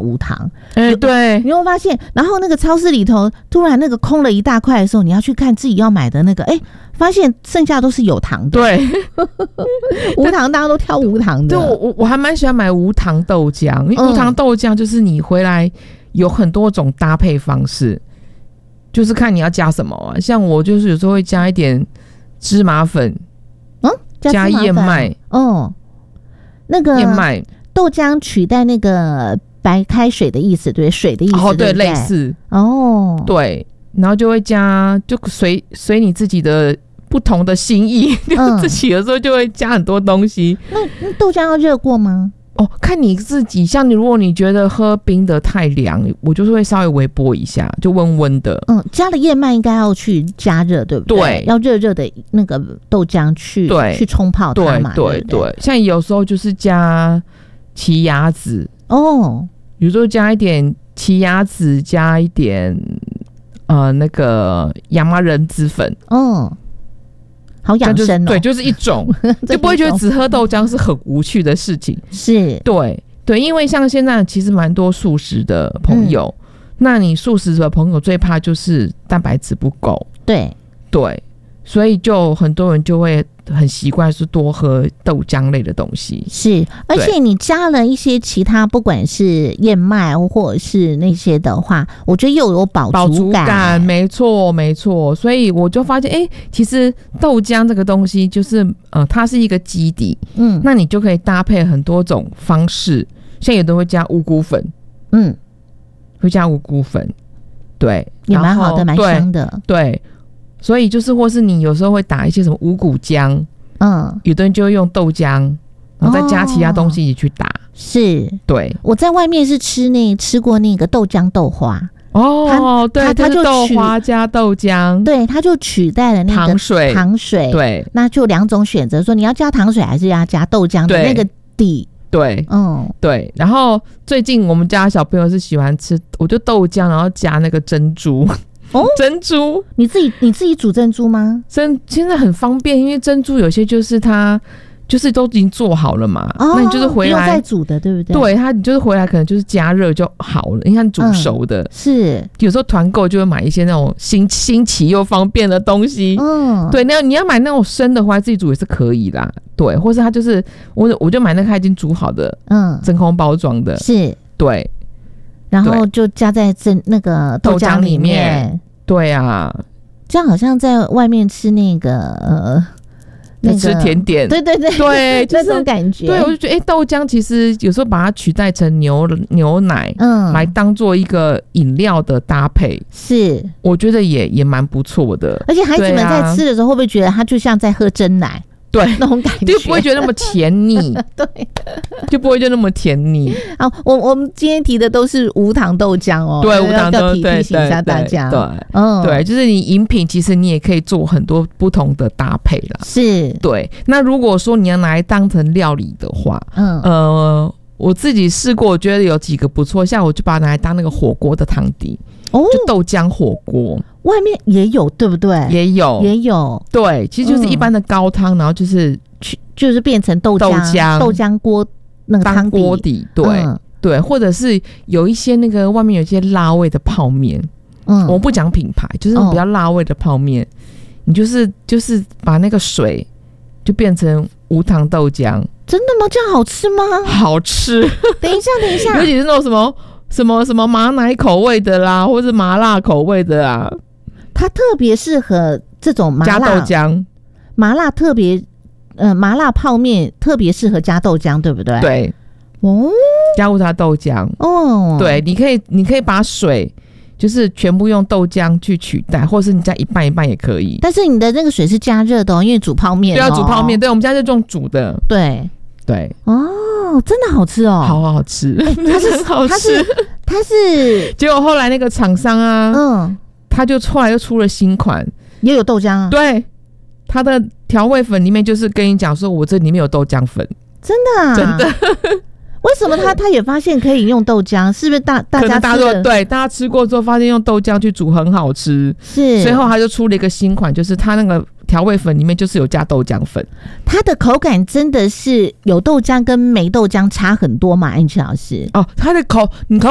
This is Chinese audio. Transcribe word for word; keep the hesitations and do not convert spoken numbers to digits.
无糖。 哎、欸，对， 你会发现，然后那个超市里头突然那个空了一大块的时候，你要去看自己要买的那个，哎、欸，发现剩下都是有糖的。 对， 无糖大家都挑无糖的。 对，我我还蛮喜欢买无糖豆浆，因为无糖豆浆就是你回来有很多种搭配方式，就是看你要加什么啊。像我就是有时候会加一点芝麻粉， 嗯，加燕麦， 哦，那个燕麦豆浆取代那个白开水的意思，对，水的意思， 哦，对， 对不对， 类似， 哦， 对，然后就会加，就随随你自己的不同的心意，嗯、自己有时候就会加很多东西。 那那豆浆要热过吗？ 哦，看你自己，像你，如果你觉得喝冰的太凉，我就是会稍微微波一下，就温温的。 嗯，加了燕麦应该要去加热，对不对？ 对， 要热热的那个豆浆去对去冲泡它嘛， 对对 对, 对。像有时候就是加奇亚籽哦， 有时候加一点奇亚籽，加一点呃那个亚麻仁籽粉， 哦。好养生哦， 对，就是一种，就不会觉得只喝豆浆是很无趣的事情。 是， 对对，因为像现在其实蛮多素食的朋友，嗯、那你素食的朋友最怕就是蛋白质不够， 对对，所以就很多人就会很习惯是多喝豆浆类的东西。 是，而且你加了一些其他，不管是燕麦或者是那些的话，我觉得又有饱足感，饱足感， 没错没错。所以我就发现，哎、欸，其实豆浆这个东西就是呃，它是一个基底，嗯，那你就可以搭配很多种方式，像有的会加五谷粉，嗯，会加五谷粉，对， 也蛮好的，蛮香的， 对。所以就是，或是你有时候会打一些什么五谷浆，嗯，有的人就会用豆浆，然后再加其他东西一起去打。哦、 是， 对。 我在外面是吃那吃过那个豆浆豆花。 哦，对，它就豆花加豆浆， 对，它就取代了那个糖水， 糖水， 对， 那就两种选择，说你要加糖水还是要加豆浆的那个底。 对，嗯，对。然后最近我们家小朋友是喜欢吃，我就豆浆，然后加那个珍珠。哦，珍珠， 你自己你自己煮珍珠吗？ 珍现在很方便，因为珍珠有些就是它就是都已经做好了嘛，哦、那你就是回来不用再煮的，对不对？ 对，它你就是回来可能就是加热就好了。你看煮熟的，嗯、 是有时候团购就会买一些那种新新奇又方便的东西。嗯，对，那你要买那种生的回来自己煮也是可以啦。对，或是它就是我我就买那个它已经煮好的，嗯，真空包装的， 是， 对。 然后就加在这那个豆浆里面， 对啊， 这样好像在外面吃那个呃， 那个、吃甜点， 对对对对，就是、 那种感觉。 对，我就觉得，哎、欸，豆浆其实有时候把它取代成牛牛奶，嗯，来当做一个饮料的搭配， 是， 我觉得也也蛮不错的。 而且孩子们在吃的时候，会不会觉得它就像在喝真奶？ 对， 那种感觉就不会觉得那么甜腻， 对， 就不会就那么甜腻。 好，我我们今天提的都是无糖豆浆哦， 对，无糖豆浆，提醒一下大家， 对，嗯，对，就是你饮品，其实你也可以做很多不同的搭配啦。 是， 对。那如果说你要拿来当成料理的话，嗯，呃，我自己试过，我觉得有几个不错，像我就把它拿来当那个火锅的汤底。哦，就豆浆火锅， 外面也有，对不对？ 也有， 也有。 对，其实就是一般的高汤，嗯、然后就是就是变成豆浆豆浆豆浆锅那个汤底锅底，对、嗯、对，或者是有一些那个外面有一些辣味的泡面，嗯，我不讲品牌，就是比较辣味的泡面，哦、你就是就是把那个水就变成无糖豆浆， 真的吗？这样好吃吗？ 好吃。 等一下，等一下， 尤其是那种什么。什么什么马奶口味的啦，或是麻辣口味的啦， 它特别适合这种麻辣加豆浆， 麻辣特别呃麻辣泡面特别适合加豆浆，对不对？ 对， 哦， 加入它豆浆哦，对，你可以你可以把水就是全部用豆浆去取代，或是你加一半一半也可以。 但是你的那个水是加热的哦，因为煮泡面、哦， 对，要煮泡面，对，我们家是这种煮的， 对对， 哦，真的好吃哦， 好好吃，欸、 它是好吃，它是它是， 结果后来那个厂商啊，嗯，他就后来又出了新款， 也有豆浆啊， 对，它的调味粉里面就是跟你讲说，我这里面有豆浆粉， 真的啊， 真的。 为什么他他也发现可以用豆浆？是不是大大家吃的对大家吃过之后发现用豆浆去煮很好吃， 是， 随后他就出了一个新款，就是他那个调味粉里面就是有加豆浆粉， 它的口感真的是有豆浆跟没豆浆差很多嘛？安琪老师， 哦，它的口你口